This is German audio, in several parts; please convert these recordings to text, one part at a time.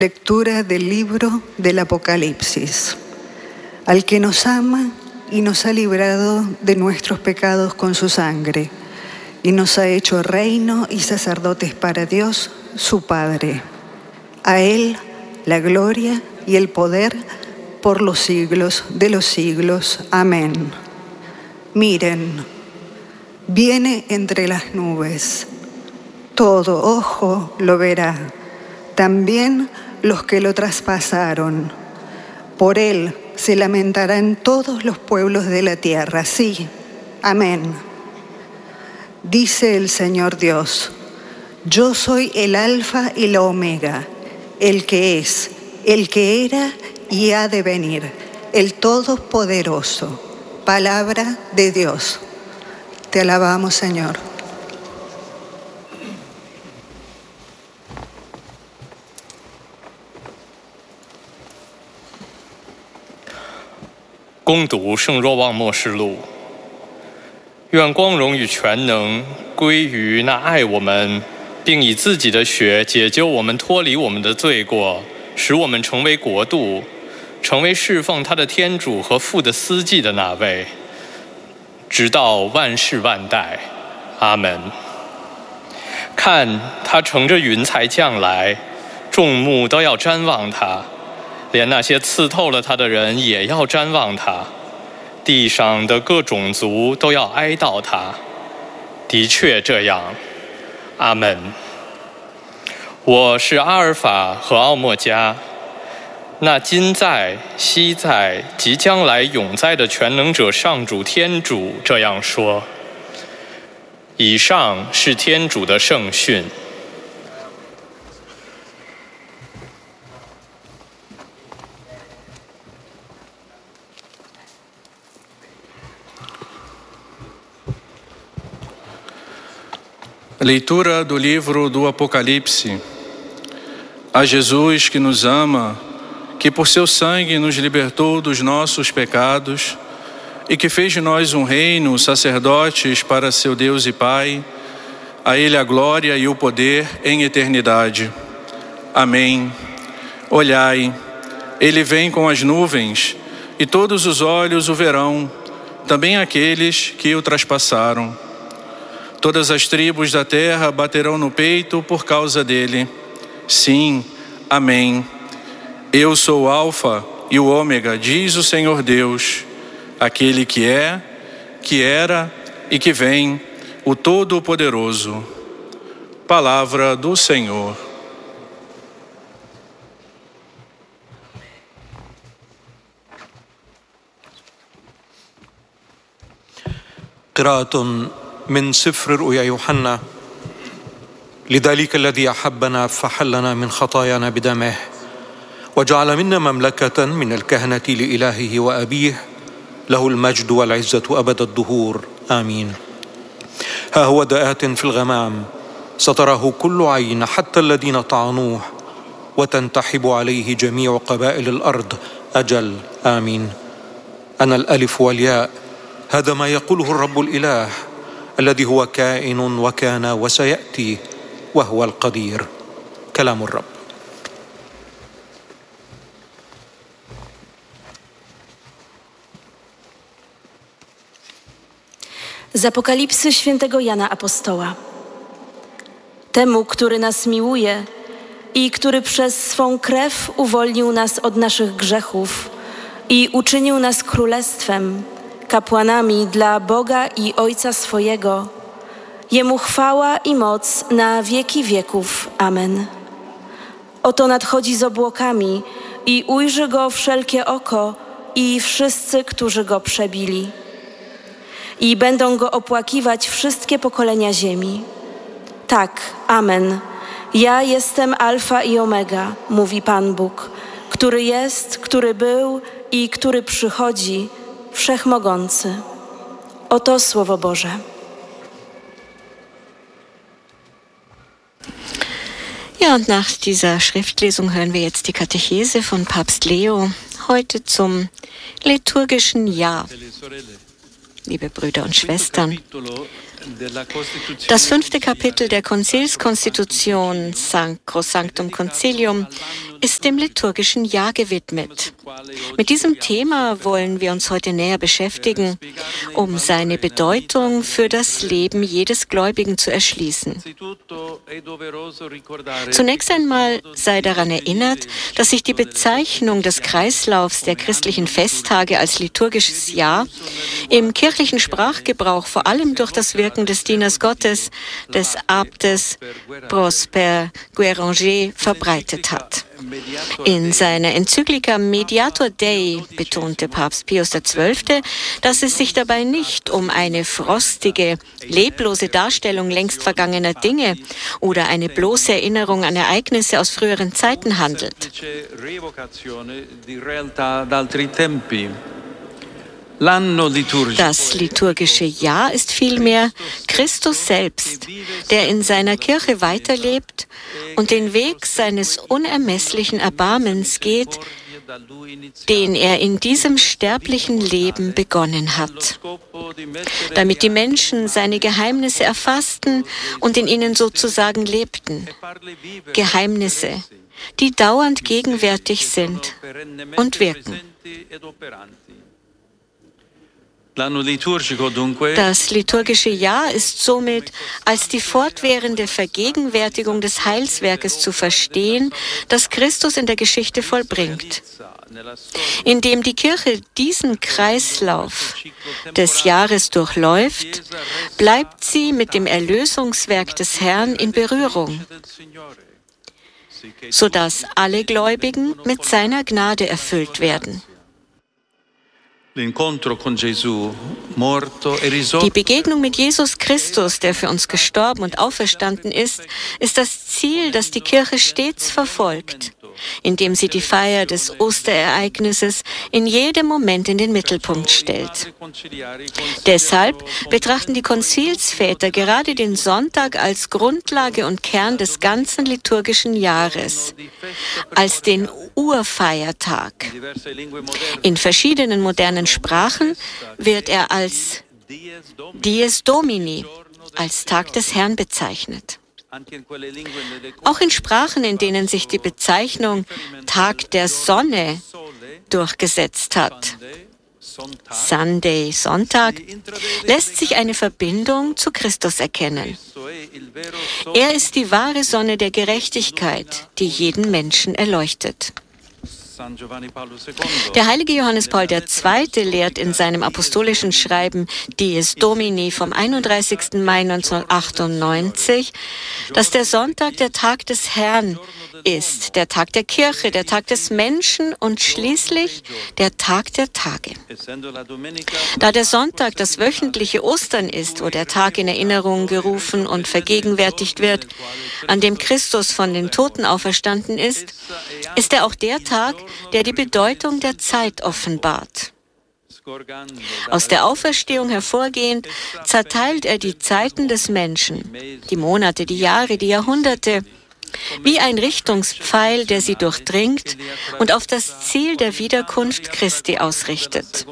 Lectura del libro del Apocalipsis. Al que nos ama y nos ha librado de nuestros pecados con su sangre, y nos ha hecho reino y sacerdotes para Dios, su Padre. A Él la gloria y el poder por los siglos de los siglos. Amén. Miren, viene entre las nubes. Todo ojo lo verá, también los que lo traspasaron. Por él se lamentarán todos los pueblos de la tierra. Sí, amén. Dice el Señor Dios: yo soy el Alfa y la Omega, el que es, el que era y ha de venir, el Todopoderoso. Palabra de Dios. Te alabamos, Señor. 恭读圣若望默示录。愿光荣与全能归于那爱我们，并以自己的血解救我们，脱离我们的罪过，使我们成为国度，成为侍奉他的天主和父的司祭的那位，直到万世万代。阿门。看，他乘着云彩降来，众目都要瞻望他。连那些刺透了他的人也要瞻望他，地上的各种族都要哀悼他。的确这样，阿门。我是阿尔法和奥末加，那今在、昔在、即将来、永在的全能者上主天主这样说。以上是天主的圣训。 Leitura do livro do Apocalipse. A Jesus que nos ama, que por seu sangue nos libertou dos nossos pecados e que fez de nós um reino, sacerdotes para seu Deus e Pai, a Ele a glória e o poder em eternidade. Amém. Olhai, Ele vem com as nuvens e todos os olhos o verão, também aqueles que o traspassaram. Todas as tribos da terra baterão no peito por causa dele. Sim, amém. Eu sou o Alfa e o Ômega, diz o Senhor Deus, aquele que é, que era e que vem, o Todo-Poderoso. Palavra do Senhor. قراءة من سفر رؤيا يوحنا. لذلك الذي أحبنا فحلنا من خطايانا بدمه وجعل منا مملكة من الكهنة لإلهه وأبيه، له المجد والعزة أبد الدهور. آمين. ها هو آت في الغمام، ستراه كل عين حتى الذين طعنوه، وتنتحب عليه جميع قبائل الأرض. أجل. آمين. أنا الألف والياء، هذا ما يقوله الرب الإله الذي هو كائن وكان وسيأتي وهو القدير. كلام الرب. Z Apokalipsy świętego Jana Apostoła. Temu, który nas miłuje i który przez swą krew uwolnił nas od naszych grzechów i uczynił nas królestwem, kapłanami dla Boga i Ojca swojego. Jemu chwała i moc na wieki wieków. Amen. Oto nadchodzi z obłokami i ujrzy go wszelkie oko i wszyscy, którzy go przebili. I będą go opłakiwać wszystkie pokolenia ziemi. Tak, amen. Ja jestem Alfa i Omega, mówi Pan Bóg, który jest, który był i który przychodzi, Wszechmogący. Oto Słowo Boże. Ja, und nach dieser Schriftlesung hören wir jetzt die Katechese von Papst Leo, heute zum liturgischen Jahr. Liebe Brüder und Schwestern, Das 5. Kapitel der Konzilskonstitution Sacrosanctum Concilium ist dem liturgischen Jahr gewidmet. Mit diesem Thema wollen wir uns heute näher beschäftigen, um seine Bedeutung für das Leben jedes Gläubigen zu erschließen. Zunächst einmal sei daran erinnert, dass sich die Bezeichnung des Kreislaufs der christlichen Festtage als liturgisches Jahr im kirchlichen Sprachgebrauch vor allem durch das Wirken des Dieners Gottes, des Abtes Prosper Guéranger, verbreitet hat. In seiner Enzyklika Mediator Dei betonte Papst Pius XII., dass es sich dabei nicht um eine frostige, leblose Darstellung längst vergangener Dinge oder eine bloße Erinnerung an Ereignisse aus früheren Zeiten handelt. Das liturgische Jahr ist vielmehr Christus selbst, der in seiner Kirche weiterlebt und den Weg seines unermesslichen Erbarmens geht, den er in diesem sterblichen Leben begonnen hat, damit die Menschen seine Geheimnisse erfassten und in ihnen sozusagen lebten. Geheimnisse, die dauernd gegenwärtig sind und wirken. Das liturgische Jahr ist somit als die fortwährende Vergegenwärtigung des Heilswerkes zu verstehen, das Christus in der Geschichte vollbringt. Indem die Kirche diesen Kreislauf des Jahres durchläuft, bleibt sie mit dem Erlösungswerk des Herrn in Berührung, sodass alle Gläubigen mit seiner Gnade erfüllt werden. Die Begegnung mit Jesus Christus, der für uns gestorben und auferstanden ist das Ziel, das die Kirche stets verfolgt, indem sie die Feier des Osterereignisses in jedem Moment in den Mittelpunkt stellt. Deshalb betrachten die Konzilsväter gerade den Sonntag als Grundlage und Kern des ganzen liturgischen Jahres, als den Urfeiertag. In verschiedenen modernen Sprachen wird er als Dies Domini, als Tag des Herrn bezeichnet. Auch in Sprachen, in denen sich die Bezeichnung Tag der Sonne durchgesetzt hat, Sunday, Sonntag, lässt sich eine Verbindung zu Christus erkennen. Er ist die wahre Sonne der Gerechtigkeit, die jeden Menschen erleuchtet. Der heilige Johannes Paul II. Lehrt in seinem apostolischen Schreiben Dies Domini vom 31. Mai 1998, dass der Sonntag der Tag des Herrn ist, der Tag der Kirche, der Tag des Menschen und schließlich der Tag der Tage. Da der Sonntag das wöchentliche Ostern ist, wo der Tag in Erinnerung gerufen und vergegenwärtigt wird, an dem Christus von den Toten auferstanden ist, ist er auch der Tag, der die Bedeutung der Zeit offenbart. Aus der Auferstehung hervorgehend zerteilt er die Zeiten des Menschen, die Monate, die Jahre, die Jahrhunderte, wie ein Richtungspfeil, der sie durchdringt und auf das Ziel der Wiederkunft Christi ausrichtet.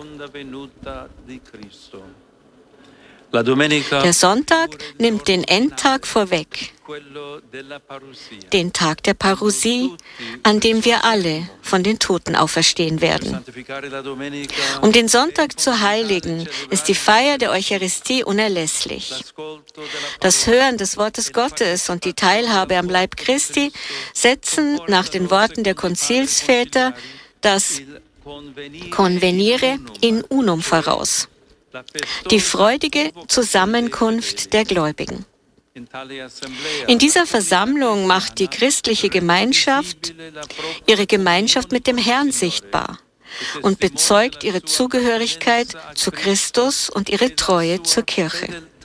Der Sonntag nimmt den Endtag vorweg, den Tag der Parousie, an dem wir alle von den Toten auferstehen werden. Um den Sonntag zu heiligen, ist die Feier der Eucharistie unerlässlich. Das Hören des Wortes Gottes und die Teilhabe am Leib Christi setzen nach den Worten der Konzilsväter das Convenire in unum voraus, die freudige Zusammenkunft der Gläubigen. In dieser Versammlung macht die christliche Gemeinschaft ihre Gemeinschaft mit dem Herrn sichtbar und bezeugt ihre Zugehörigkeit zu Christus und ihre Treue zur Kirche.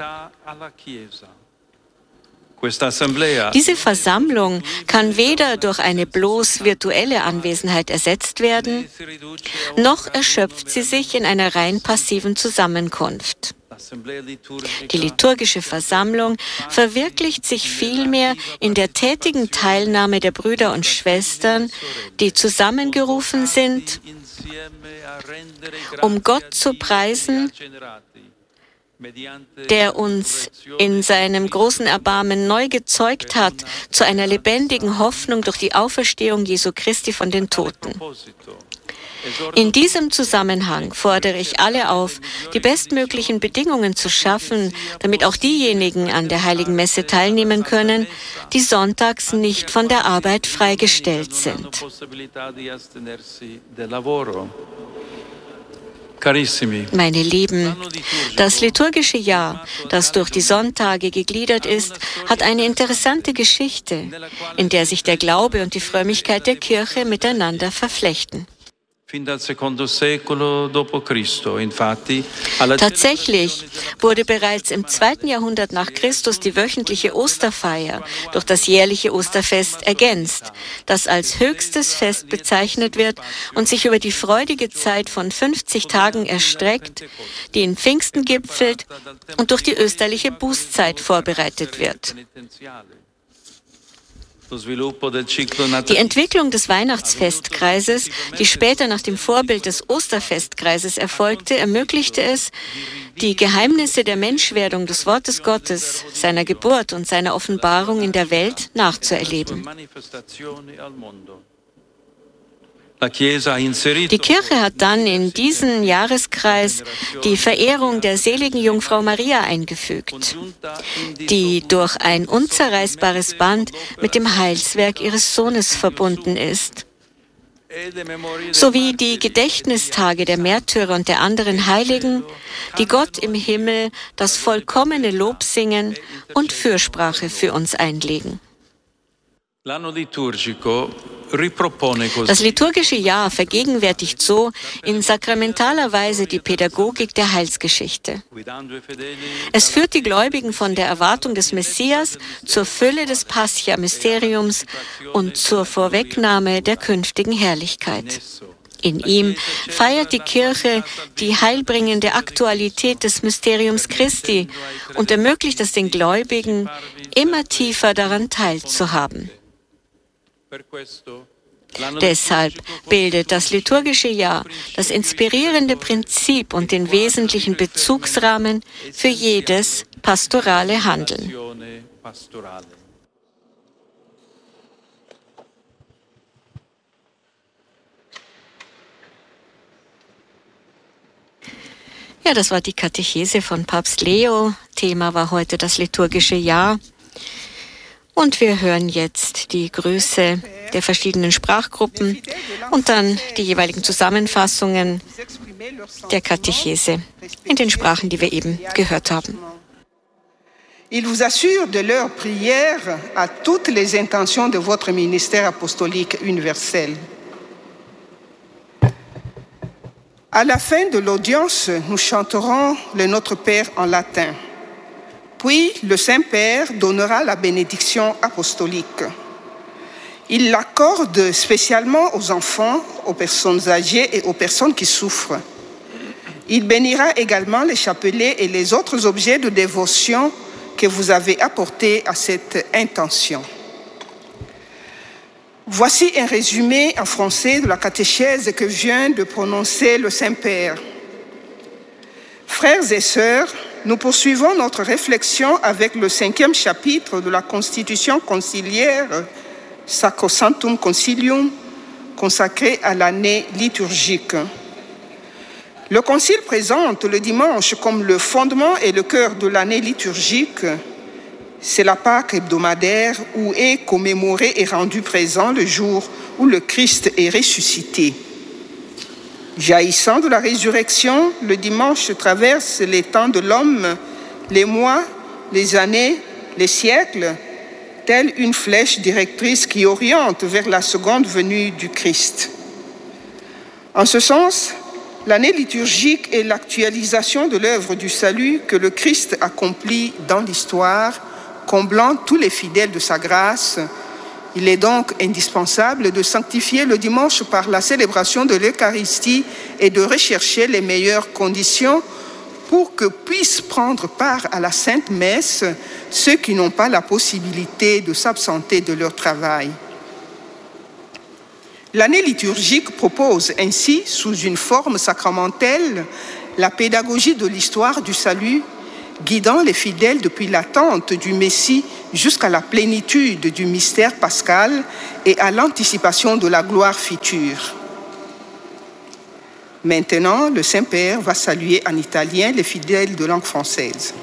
Diese Versammlung kann weder durch eine bloß virtuelle Anwesenheit ersetzt werden, noch erschöpft sie sich in einer rein passiven Zusammenkunft. Die liturgische Versammlung verwirklicht sich vielmehr in der tätigen Teilnahme der Brüder und Schwestern, die zusammengerufen sind, um Gott zu preisen der uns in seinem großen Erbarmen neu gezeugt hat zu einer lebendigen Hoffnung durch die Auferstehung Jesu Christi von den Toten. In diesem Zusammenhang fordere ich alle auf, die bestmöglichen Bedingungen zu schaffen, damit auch diejenigen an der Heiligen Messe teilnehmen können, die sonntags nicht von der Arbeit freigestellt sind. Meine Lieben, das liturgische Jahr, das durch die Sonntage gegliedert ist, hat eine interessante Geschichte, in der sich der Glaube und die Frömmigkeit der Kirche miteinander verflechten. Tatsächlich wurde bereits im 2. Jahrhundert nach Christus die wöchentliche Osterfeier durch das jährliche Osterfest ergänzt, das als höchstes Fest bezeichnet wird und sich über die freudige Zeit von 50 Tagen erstreckt, die in Pfingsten gipfelt und durch die österliche Bußzeit vorbereitet wird. Die Entwicklung des Weihnachtsfestkreises, die später nach dem Vorbild des Osterfestkreises erfolgte, ermöglichte es, die Geheimnisse der Menschwerdung des Wortes Gottes, seiner Geburt und seiner Offenbarung in der Welt nachzuerleben. Die Kirche hat dann in diesen Jahreskreis die Verehrung der seligen Jungfrau Maria eingefügt, die durch ein unzerreißbares Band mit dem Heilswerk ihres Sohnes verbunden ist, sowie die Gedächtnistage der Märtyrer und der anderen Heiligen, die Gott im Himmel das vollkommene Lob singen und Fürsprache für uns einlegen. Das liturgische Jahr vergegenwärtigt so in sakramentaler Weise die Pädagogik der Heilsgeschichte. Es führt die Gläubigen von der Erwartung des Messias zur Fülle des Pascha-Mysteriums und zur Vorwegnahme der künftigen Herrlichkeit. In ihm feiert die Kirche die heilbringende Aktualität des Mysteriums Christi und ermöglicht es den Gläubigen, immer tiefer daran teilzuhaben. Deshalb bildet das liturgische Jahr das inspirierende Prinzip und den wesentlichen Bezugsrahmen für jedes pastorale Handeln. Ja, das war die Katechese von Papst Leo. Thema war heute das liturgische Jahr. Und wir hören jetzt die Grüße der verschiedenen Sprachgruppen und dann die jeweiligen Zusammenfassungen der Katechese in den Sprachen, die wir eben gehört haben. Il vous assure de leur prière à toutes les intentions de votre ministère apostolique universel. À la fin de l'audience, nous chanterons le Notre Père en latin. Puis, le Saint-Père donnera la bénédiction apostolique. Il l'accorde spécialement aux enfants, aux personnes âgées et aux personnes qui souffrent. Il bénira également les chapelets et les autres objets de dévotion que vous avez apportés à cette intention. Voici un résumé en français de la catéchèse que vient de prononcer le Saint-Père. Frères et sœurs, nous poursuivons notre réflexion avec le 5e chapitre de la Constitution conciliaire Sacrosanctum Concilium, consacré à l'année liturgique. Le Concile présente le dimanche comme le fondement et le cœur de l'année liturgique. C'est la Pâque hebdomadaire où est commémoré et rendu présent le jour où le Christ est ressuscité. Jaillissant de la résurrection, le dimanche traverse les temps de l'homme, les mois, les années, les siècles, telle une flèche directrice qui oriente vers la seconde venue du Christ. En ce sens, l'année liturgique est l'actualisation de l'œuvre du salut que le Christ accomplit dans l'histoire, comblant tous les fidèles de sa grâce. Il est donc indispensable de sanctifier le dimanche par la célébration de l'Eucharistie et de rechercher les meilleures conditions pour que puissent prendre part à la Sainte Messe ceux qui n'ont pas la possibilité de s'absenter de leur travail. L'année liturgique propose ainsi, sous une forme sacramentelle, la pédagogie de l'histoire du salut guidant les fidèles depuis l'attente du Messie jusqu'à la plénitude du mystère pascal et à l'anticipation de la gloire future. Maintenant, le Saint-Père va saluer en italien les fidèles de langue française.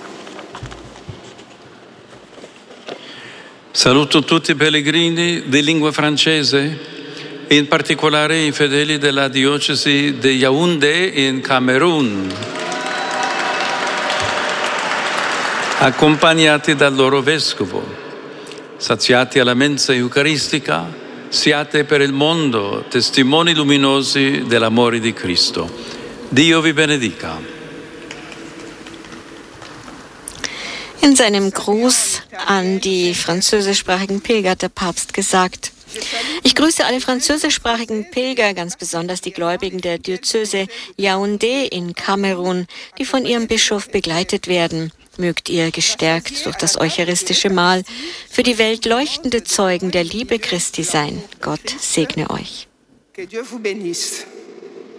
Saluto tutti i pellegrini di lingua francese e in particolare i fedeli della diocesi di Yaoundé in Camerun, accompagnati dal loro vescovo. Saziati alla mensa eucaristica, siate per il mondo testimoni luminosi dell'amore di Cristo. Dio vi benedica. In seinem Gruß an die französischsprachigen Pilger hat der Papst gesagt: Ich grüße alle französischsprachigen Pilger, ganz besonders die Gläubigen der Diözese Yaoundé in Kamerun, die von ihrem Bischof begleitet werden. Mögt ihr gestärkt durch das eucharistische Mahl für die Welt leuchtende Zeugen der Liebe Christi sein. Gott segne euch. Que Dieu vous bénisse.